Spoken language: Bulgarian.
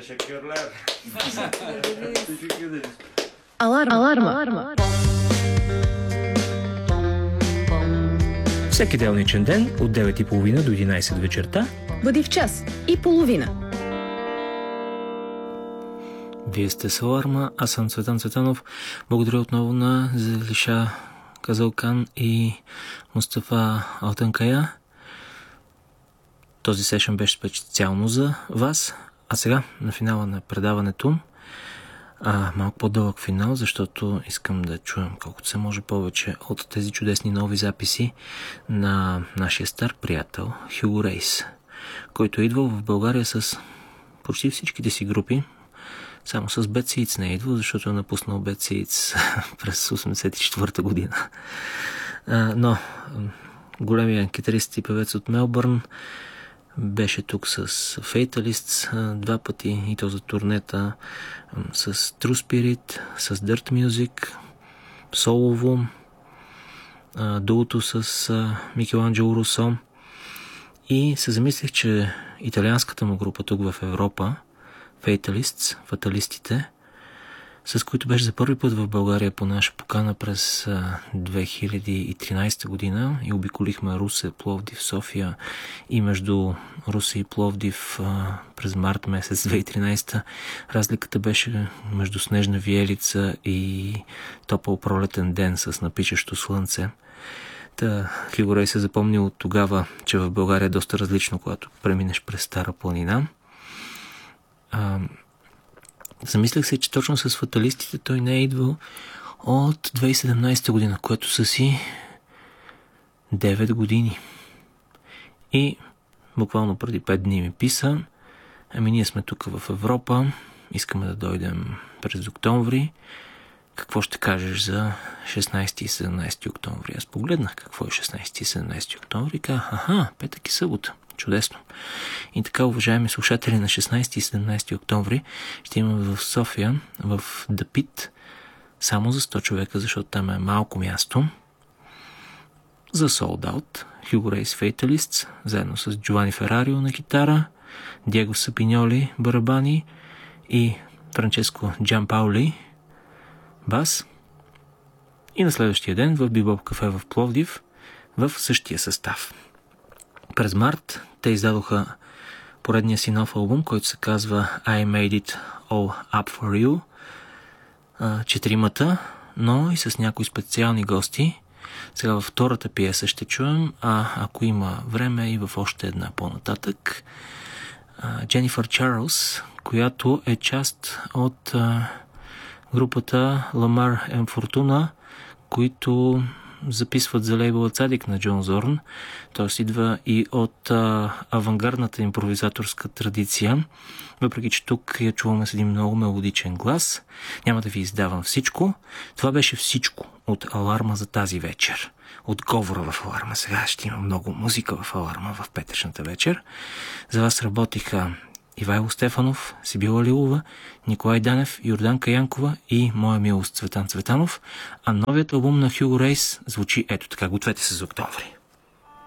Teşekkürler. Teşekkür ederiz. Аларма. Всеки делничен ден от 9:30 до 11 вечерта Бъди в час и половина. Вие сте с Аларма, аз съм Цветан Цветанов. Благодаря отново на Залиша Казалкан и Мустафа Алтанкая. Този сешън беше специално за вас. А сега, на финала на предаването, малко по-дълъг финал, защото искам да чуем колкото се може повече от тези чудесни нови записи на нашия стар приятел Хюго Рейс, който е идвал в България с почти всичките си групи. Само с Bad Seeds не е идвал, защото е напуснал Bad Seeds през 1984 година. Но големия китарист и певец от Мелбърн беше тук с Fatalists два пъти, и то за турнета, с True Spirit, с Dirt Music, солово, дуото с Микеланджело Русо, и се замислих, че италианската му група тук в Европа, Fatalists, фаталистите, с които беше за първи път в България по наша покана през 2013 година и обиколихме Русе, Пловдив, София, и между Русе и Пловдив през март месец 2013 разликата беше между снежна виелица и топъл пролетен ден с напичащо слънце. Хюго Рейс се запомнил от тогава, че в България е доста различно, когато преминеш през Стара планина. Замислях се, че точно с фаталистите той не е идвал от 2017 година, което са си 9 години. И буквално преди 5 дни ми писа: ние сме тук в Европа, искаме да дойдем през октомври. Какво ще кажеш за 16 и 17 октомври? Аз погледнах какво е 16 и 17 октомври и казах: петък и събота. Чудесно. И така, уважаеми слушатели, на 16 и 17 октомври ще имаме в София, в The Pit, само за 100 човека, защото там е малко място, за Sold Out, Хюго Рейс Fatalists, заедно с Джовани Ферарио на китара, Диего Сапиньоли барабани и Франческо Джампаули бас. И на следващия ден в Бибоп кафе в Пловдив в същия състав. През март те издадоха поредния си нов албум, който се казва I Made It All Up For You. 4-мата, но и с някои специални гости. Сега във втората пиеса ще чуем, ако има време, и в още една по-нататък, Дженифър Чарлз, която е част от групата Ламар and Fortuna, които записват за лейбъла Цадик на Джон Зорн. Т.е. идва и от авангардната импровизаторска традиция, въпреки че тук я чуваме с един много мелодичен глас. Няма да ви издавам всичко. Това беше всичко от Аларма за тази вечер. От говора в Аларма. Сега ще има много музика в Аларма в петъчната вечер. За вас работиха Ивайло Стефанов, Сибила Лилова, Николай Данев, Йорданка Янкова и моя милост Цветан Цветанов. А новият албум на Хюго Рейс звучи ето така. Гответе се за октомври.